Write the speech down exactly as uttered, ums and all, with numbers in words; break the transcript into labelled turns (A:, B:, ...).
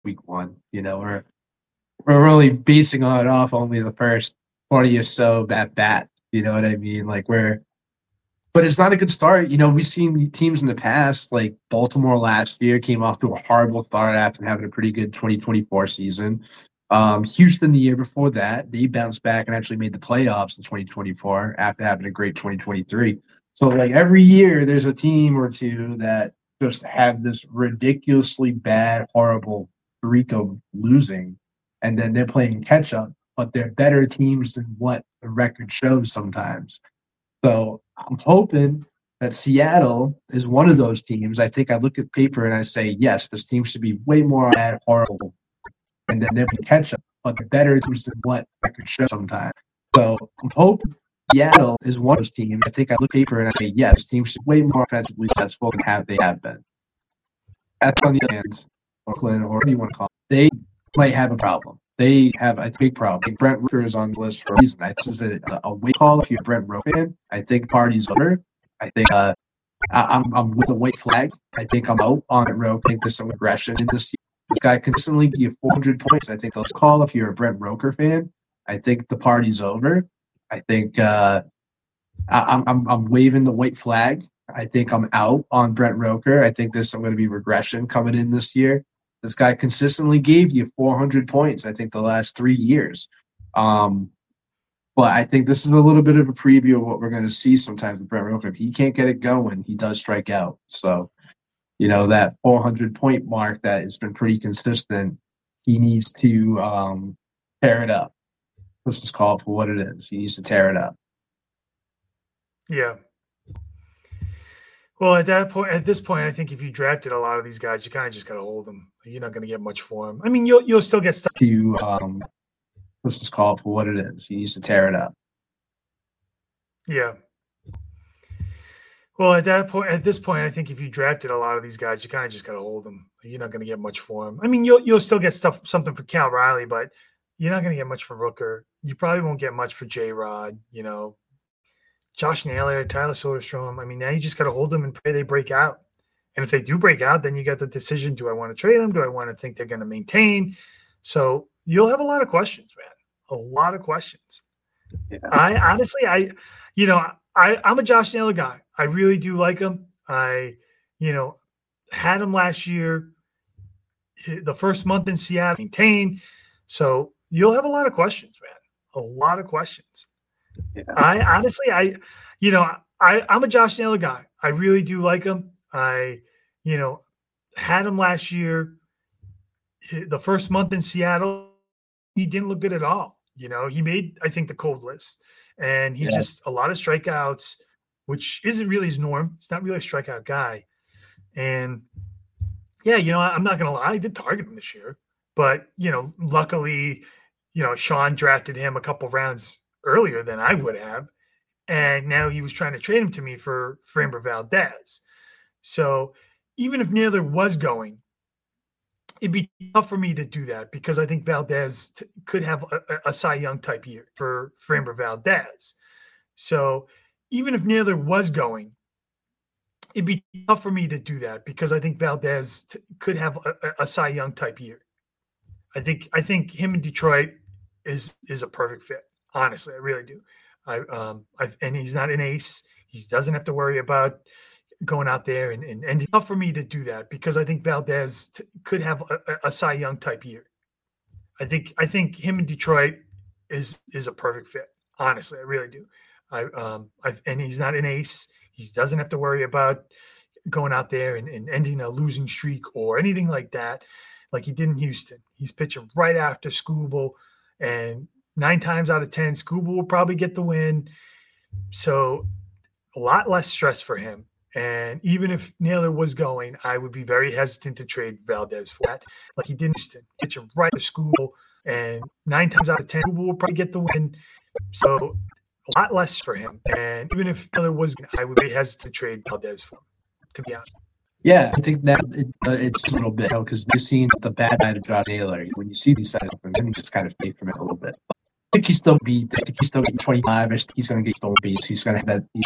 A: week one. You know, we're we're really basing on it off only the first twenty or so at bat. You know what I mean? Like we're, but it's not a good start. You know, we've seen teams in the past, like Baltimore last year, came off to a horrible start after having a pretty good twenty twenty-four season. Um, Houston the year before that, they bounced back and actually made the playoffs in twenty twenty-four after having a great twenty twenty-three. So like every year, there's a team or two that just have this ridiculously bad, horrible streak of losing, and then they're playing catch up, but they're better teams than what the record shows sometimes. So I'm hoping that Seattle is one of those teams. I think I look at paper and I say, yes, this team should be way more bad, horrible, and then they're playing catch up, but they're better teams than what the record shows sometimes. So I'm hoping Seattle is one of those teams. I think I look at paper and I say, yes, teams should be way more offensively successful than have they have been. That's on the other hand, Oakland, or whatever you want to call it. They might have a problem. They have a big problem. I think Brent Rooker is on the list for a reason. This is a, a wake call if you're a Brent Rooker fan. I think party's over. I think uh, I, I'm I'm with a white flag. I think I'm out on it, Roker. I think there's some aggression in this. This guy consistently give you four hundred points. I think let's call if you're a Brent Rooker fan. I think the party's over. I think uh, I, I'm I'm I'm waving the white flag. I think I'm out on Brent Rooker. I think there's some going to be regression coming in this year. This guy consistently gave you four hundred points, I think, the last three years. Um, but I think this is a little bit of a preview of what we're going to see sometimes with Brent Rooker. If he can't get it going, he does strike out. So, you know, that four hundred point mark that has been pretty consistent, he needs to um, tear it up. Let's just call it for what it is. He needs to tear it up.
B: Yeah. Well, at that point, at this point, I think if you drafted a lot of these guys, you kind of just got to hold them. You're not going to get much for them. I mean, you'll you'll still get stuff.
A: To um, let's just call it for what it is. He needs to tear it up.
B: Yeah. Well, at that point, at this point, I think if you drafted a lot of these guys, you kind of just got to hold them. You're not going to get much for them. I mean, you'll you'll still get stuff, something for Cal Riley, but you're not going to get much for Rooker. You probably won't get much for J-Rod. You know. Josh Naylor, Tyler Soderstrom. I mean, now you just got to hold them and pray they break out. And if they do break out, then you got the decision: do I want to trade them? Do I want to think they're going to maintain? So you'll have a lot of questions, man. A lot of questions. Yeah. I honestly, I, you know, I I'm a Josh Naylor guy. I really do like him. I, you know, had him last year. The first month in Seattle, maintained. So you'll have a lot of questions, man. A lot of questions. Yeah. I honestly, I, you know, I, I'm a Josh Naylor guy. I really do like him. I, you know, had him last year. The first month in Seattle, he didn't look good at all. You know, he made, I think, the cold list, and he yeah. just a lot of strikeouts, which isn't really his norm. He's not really a strikeout guy. And yeah, you know, I'm not going to lie. I did target him this year, but, you know, luckily, you know, Sean drafted him a couple rounds earlier than I would have. And now he was trying to trade him to me for Framber Valdez. So even if Naylor was going, it'd be tough for me to do that because I think Valdez t- could have a, a Cy Young type year for Framber Valdez. So even if Naylor was going, it'd be tough for me to do that because I think Valdez t- could have a, a Cy Young type year. I think I think him in Detroit is is a perfect fit. Honestly, I really do. I um I and he's not an ace. He doesn't have to worry about going out there and and, and it's tough for me to do that because I think Valdez t- could have a, a Cy Young type year. I think I think him in Detroit is is a perfect fit. Honestly, I really do. I um I and he's not an ace. He doesn't have to worry about going out there and, and ending a losing streak or anything like that, like he did in Houston. He's pitching right after Skubal, and nine times out of ten, Skubal will probably get the win. So a lot less stress for him. And even if Naylor was going, I would be very hesitant to trade Valdez for that, like he did in Houston. Pitching right after Skubal, and nine times out of ten, Skubal will probably get the win. So a lot less for him. And even if Naylor was going, I would be hesitant to trade Valdez for him, to be honest.
A: Yeah, I think that it, uh, it's a little bit because you've seen the bad side of Josh Naylor. When you see these sides of him, then you just kind of fade from it a little bit. But I think he's still beat. I think he's still getting twenty-five. I think he's going to get stolen beats. He's going to have that. He's